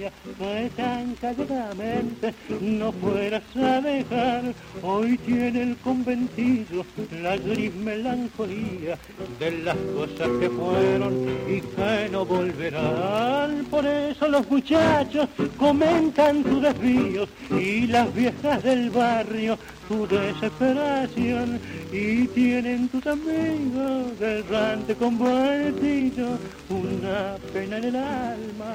día que tan calladamente no fueras a dejar. Hoy tiene el conventillo la gris melancolía de las cosas que fueron y que no volverán. Por eso los muchachos comentan tus desvíos y las viejas del barrio tu desesperación, y tienen tus amigos del rante convertido una pena en el alma